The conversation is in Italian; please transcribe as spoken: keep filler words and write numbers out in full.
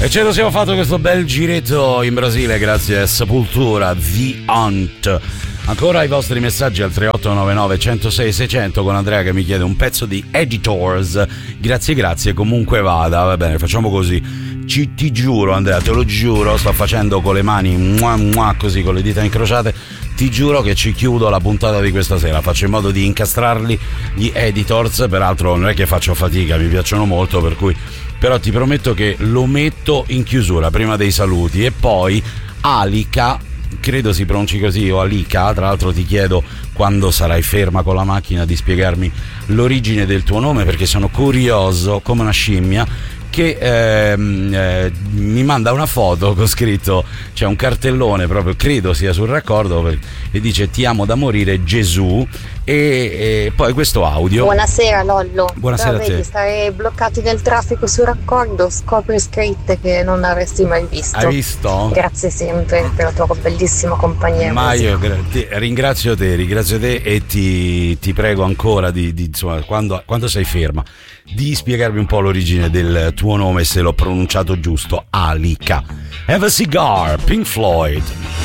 E ce lo siamo fatto questo bel giretto in Brasile grazie a Sepultura, The Hunt. Ancora i vostri messaggi al tre otto nove nove uno zero sei sei zero zero con Andrea che mi chiede un pezzo di Editors. Grazie, grazie, comunque vada. Va bene, facciamo così. Ci, ti giuro, Andrea, te lo giuro, sto facendo con le mani mua, mua, così, con le dita incrociate. Ti giuro che ci chiudo la puntata di questa sera. Faccio in modo di incastrarli gli Editors. Peraltro non è che faccio fatica, mi piacciono molto, per cui però ti prometto che lo metto in chiusura prima dei saluti. E poi Alica, credo si pronunci così, o Alica, tra l'altro ti chiedo quando sarai ferma con la macchina di spiegarmi l'origine del tuo nome, perché sono curioso come una scimmia, che ehm, eh, mi manda una foto con scritto, c'è un cartellone proprio, credo sia sul raccordo, e dice ti amo da morire Gesù, e, e poi questo audio. Buonasera Lollo. Buonasera. Però, a te. Vedi, stare bloccati nel traffico sul raccordo, scopri scritte che non avresti mai visto. Hai visto? Grazie sempre per la tua bellissima compagnia. Ma io ti, ringrazio te, ringrazio te e ti, ti prego ancora di, di insomma, quando, quando sei ferma, di spiegarmi un po' l'origine del tuo nome, se l'ho pronunciato giusto. Alica. Have a Cigar, Pink Floyd.